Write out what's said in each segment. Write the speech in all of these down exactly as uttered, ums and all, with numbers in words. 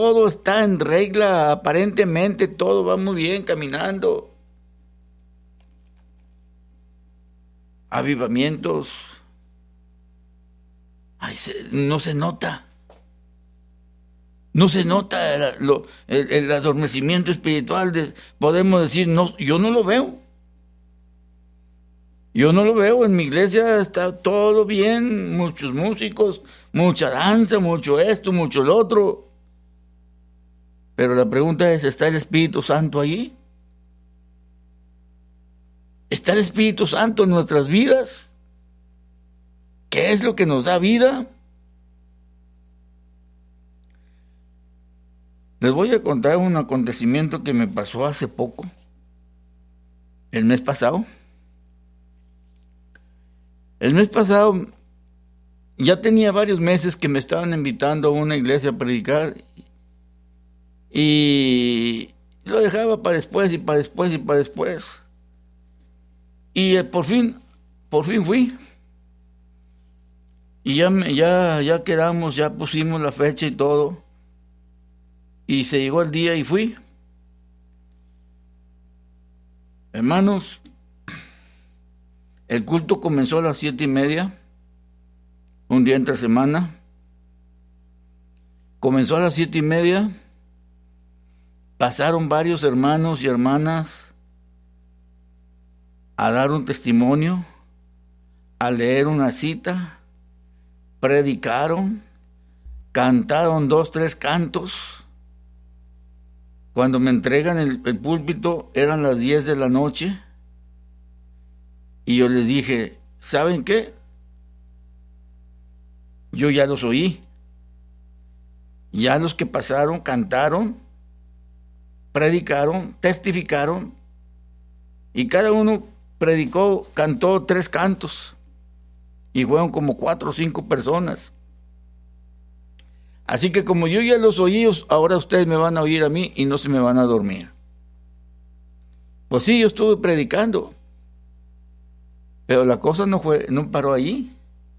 todo está en regla, aparentemente todo va muy bien caminando. Avivamientos, ay, se, no se nota. No se nota el, lo, el, el adormecimiento espiritual. De, podemos decir, no, yo no lo veo. Yo no lo veo. En mi iglesia está todo bien, muchos músicos, mucha danza, mucho esto, mucho lo otro. Pero la pregunta es, ¿está el Espíritu Santo allí? ¿Está el Espíritu Santo en nuestras vidas? ¿Qué es lo que nos da vida? Les voy a contar un acontecimiento que me pasó hace poco, el mes pasado. El mes pasado ya tenía varios meses que me estaban invitando a una iglesia a predicar y lo dejaba para después y para después y para después. Y eh, por fin, por fin fui. Y ya, ya, ya quedamos, ya pusimos la fecha y todo. Y se llegó el día y fui. Hermanos, el culto comenzó a las siete y media, un día entre semana. Comenzó a las siete y media. Pasaron varios hermanos y hermanas a dar un testimonio, a leer una cita, predicaron, cantaron dos, tres cantos. Cuando me entregan el, el púlpito eran las diez de la noche y yo les dije, ¿saben qué? Yo ya los oí. Ya los que pasaron cantaron, predicaron, testificaron y cada uno predicó, cantó tres cantos y fueron como cuatro o cinco personas. Así que como yo ya los oí, ahora ustedes me van a oír a mí y no se me van a dormir. Pues sí, yo estuve predicando, pero la cosa no fue, no paró allí.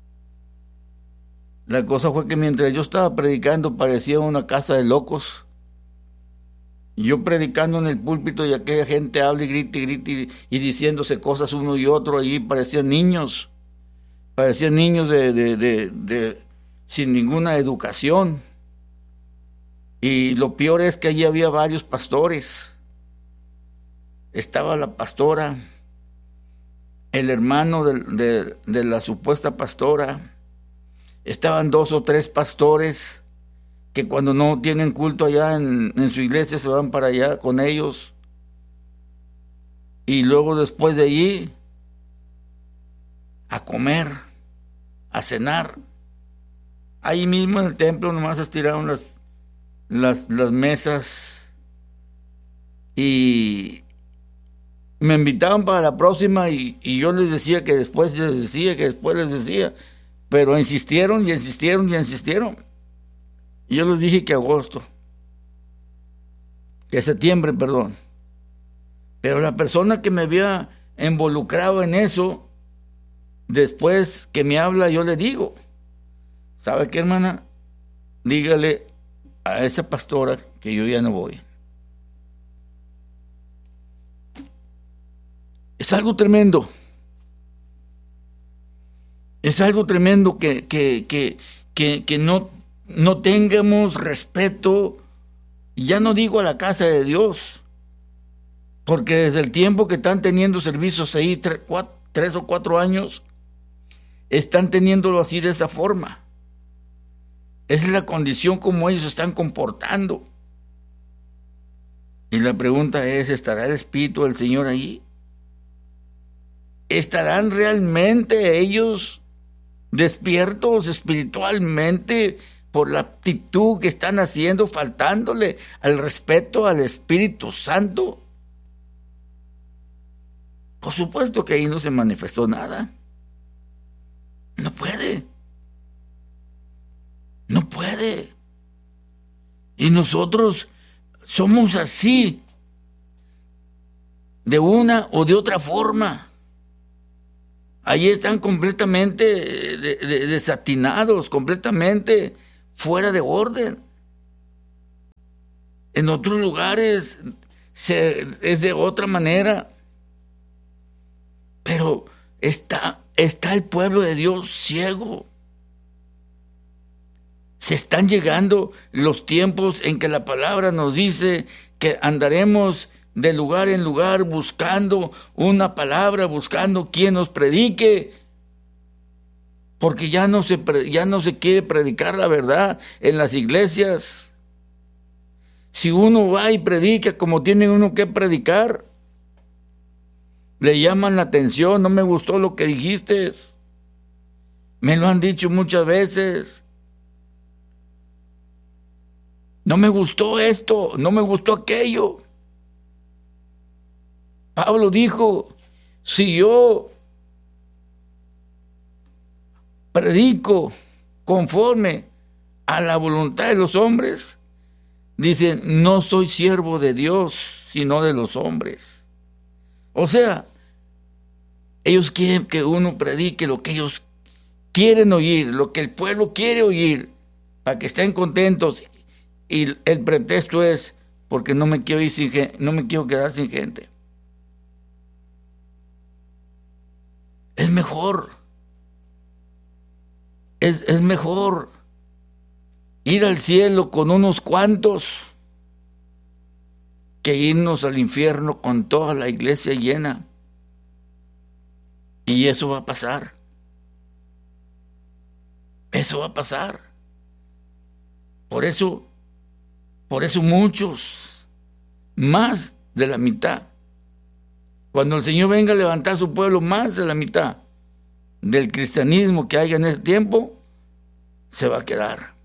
La cosa fue que mientras yo estaba predicando parecía una casa de locos. Yo predicando en el púlpito y aquella gente habla y grita y grita y, y diciéndose cosas uno y otro, allí parecían niños, parecían niños de, de, de, de sin ninguna educación. Y lo peor es que allí había varios pastores. Estaba la pastora, el hermano de, de, de la supuesta pastora, estaban dos o tres pastores que cuando no tienen culto allá en, en su iglesia se van para allá con ellos. Y luego después de allí, a comer, a cenar. Ahí mismo en el templo nomás estiraron las, las, las mesas y me invitaban para la próxima y, y yo les decía que después les decía, que después les decía, pero insistieron y insistieron y insistieron. Y yo les dije que agosto, que septiembre, perdón. Pero la persona que me había involucrado en eso, después que me habla, yo le digo, ¿sabe qué, hermana? Dígale a esa pastora que yo ya no voy. Es algo tremendo. Es algo tremendo que, que, que, que, que no... no tengamos respeto, ya no digo a la casa de Dios, porque desde el tiempo que están teniendo servicios ahí, tres, cuatro, tres o cuatro años, están teniéndolo así de esa forma. Esa es la condición como ellos se están comportando. Y la pregunta es, ¿estará el Espíritu del Señor ahí? ¿Estarán realmente ellos despiertos espiritualmente por la actitud que están haciendo, faltándole al respeto al Espíritu Santo? Por supuesto que ahí no se manifestó nada. No puede. No puede. Y nosotros somos así, de una o de otra forma. Ahí están completamente de, de, desatinados, completamente fuera de orden. En otros lugares se, es de otra manera. Pero está, está el pueblo de Dios ciego. Se están llegando los tiempos en que la palabra nos dice que andaremos de lugar en lugar buscando una palabra, buscando quien nos predique, porque ya no se, ya no se quiere predicar la verdad en las iglesias. Si uno va y predica como tiene uno que predicar, le llaman la atención. No me gustó lo que dijiste. Me lo han dicho muchas veces. No me gustó esto, no me gustó aquello. Pablo dijo, si yo predico conforme a la voluntad de los hombres, dicen, no soy siervo de Dios, sino de los hombres. O sea, ellos quieren que uno predique lo que ellos quieren oír, lo que el pueblo quiere oír, para que estén contentos. Y el pretexto es porque no me quiero ir sin gente, no me quiero quedar sin gente. Es mejor, es, es mejor ir al cielo con unos cuantos que irnos al infierno con toda la iglesia llena. Y eso va a pasar. Eso va a pasar. Por eso Por eso muchos, más de la mitad, cuando el Señor venga a levantar su pueblo, más de la mitad del cristianismo que haya en ese tiempo, se va a quedar.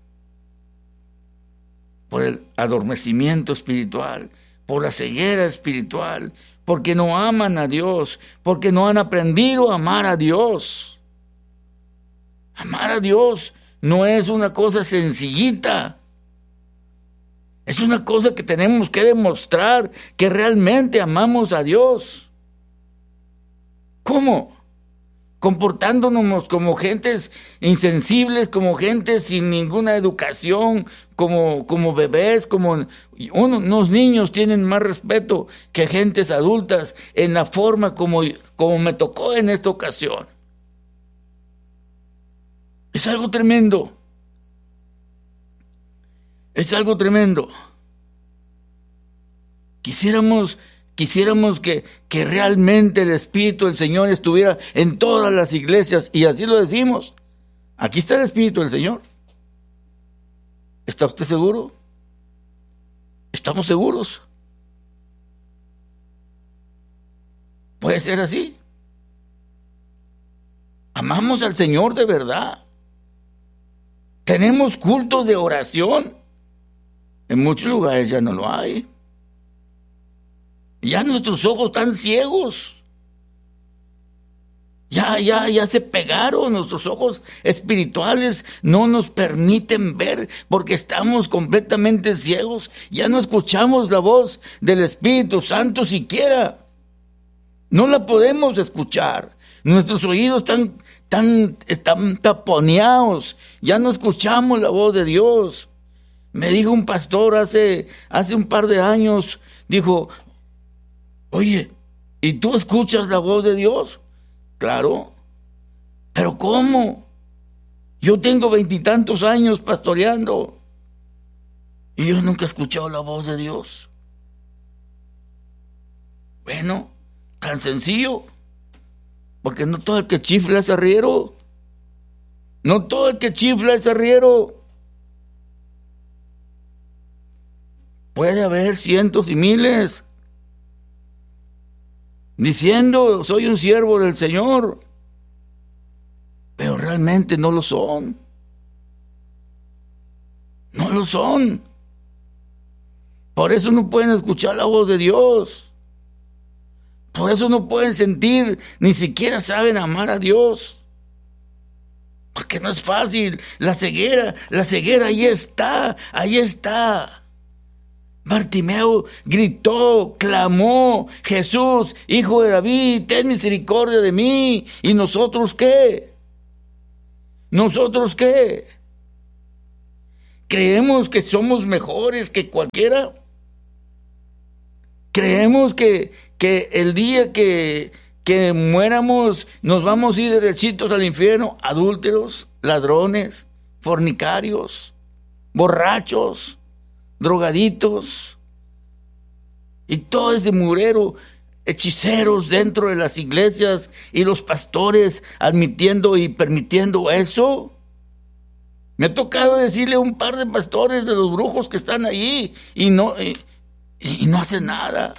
Por el adormecimiento espiritual, por la ceguera espiritual, porque no aman a Dios, porque no han aprendido a amar a Dios. Amar a Dios no es una cosa sencillita. Es una cosa que tenemos que demostrar que realmente amamos a Dios. ¿Cómo? Comportándonos como gentes insensibles, como gentes sin ninguna educación, como, como bebés, como uno, unos niños tienen más respeto que gentes adultas en la forma como, como me tocó en esta ocasión. Es algo tremendo. Es algo tremendo. Quisiéramos, quisiéramos que, que realmente el Espíritu del Señor estuviera en todas las iglesias, y así lo decimos. Aquí está el Espíritu del Señor. ¿Está usted seguro? ¿Estamos seguros? ¿Puede ser así? ¿Amamos al Señor de verdad? ¿Tenemos cultos de oración? En muchos lugares ya no lo hay. Ya nuestros ojos están ciegos. Ya, ya, ya se pegaron. Nuestros ojos espirituales no nos permiten ver porque estamos completamente ciegos. Ya no escuchamos la voz del Espíritu Santo siquiera. No la podemos escuchar. Nuestros oídos están, están, están taponeados. Ya no escuchamos la voz de Dios. Me dijo un pastor hace, hace un par de años, dijo, oye, ¿y tú escuchas la voz de Dios? Claro. ¿Pero cómo? Yo tengo veintitantos años pastoreando y yo nunca he escuchado la voz de Dios. Bueno, tan sencillo, porque no todo el que chifla es arriero. No todo el que chifla es arriero. Puede haber cientos y miles diciendo, soy un siervo del Señor, pero realmente no lo son. No lo son. Por eso no pueden escuchar la voz de Dios. Por eso no pueden sentir, ni siquiera saben amar a Dios. Porque no es fácil. La ceguera, la ceguera ahí está, ahí está. Bartimeo gritó, clamó, Jesús, hijo de David, ten misericordia de mí. ¿Y nosotros qué? ¿Nosotros qué? ¿Creemos que somos mejores que cualquiera? Creemos que, que el día que, que muéramos nos vamos a ir derechitos al infierno. Adúlteros, ladrones, fornicarios, borrachos, drogaditos y todo ese murero, hechiceros dentro de las iglesias y los pastores admitiendo y permitiendo eso. Me ha tocado decirle a un par de pastores de los brujos que están allí y no, y, y no hacen nada.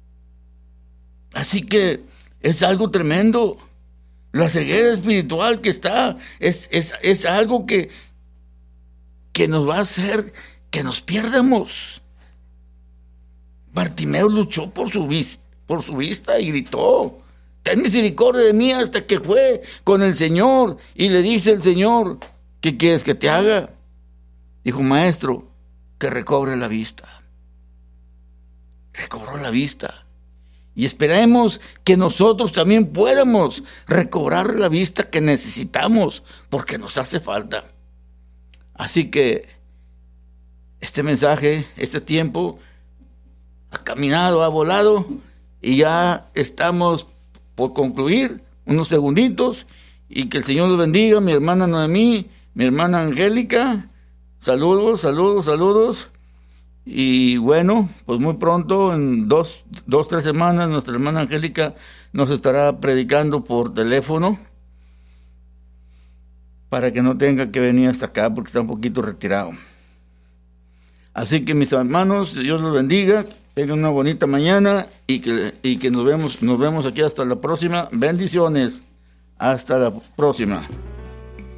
Así que es algo tremendo. La ceguera espiritual que está es, es, es algo que, que nos va a hacer que nos pierdamos. Bartimeo luchó por su, vis, por su vista y gritó: ten misericordia de mí, hasta que fue con el Señor y le dice el Señor: ¿qué quieres que te haga? Dijo: maestro, que recobre la vista. Recobró la vista. Y esperemos que nosotros también podamos recobrar la vista que necesitamos, porque nos hace falta. Así que este mensaje, este tiempo, ha caminado, ha volado, y ya estamos por concluir, unos segunditos, y que el Señor los bendiga. Mi hermana Noemí, mi hermana Angélica, saludos, saludos, saludos. Y bueno, pues muy pronto, en dos, dos, tres semanas, nuestra hermana Angélica nos estará predicando por teléfono para que no tenga que venir hasta acá porque está un poquito retirado. Así que, mis hermanos, Dios los bendiga, tengan una bonita mañana y que, y que nos vemos, nos vemos aquí hasta la próxima. Bendiciones, hasta la próxima.